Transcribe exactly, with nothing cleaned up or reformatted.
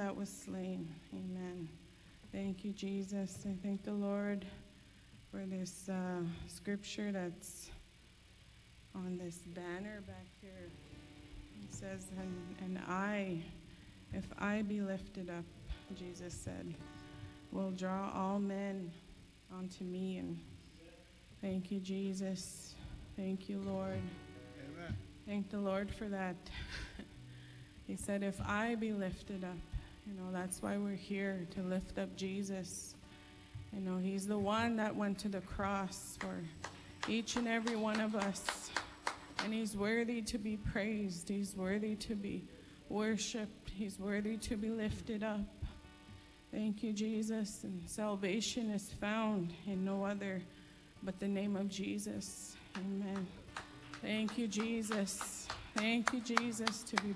that was slain. Amen. Thank you, Jesus. I thank the Lord for this uh, scripture that's on this banner back here. It says, and, and I, if I be lifted up, Jesus said, will draw all men unto me. And thank you, Jesus. Thank you, Lord. Amen. Thank the Lord for that. He said, if I be lifted up, you know, that's why we're here, to lift up Jesus. You know, he's the one that went to the cross for each and every one of us. And he's worthy to be praised. He's worthy to be worshiped. He's worthy to be lifted up. Thank you, Jesus. And salvation is found in no other but the name of Jesus. Amen. Thank you, Jesus. Thank you, Jesus, to be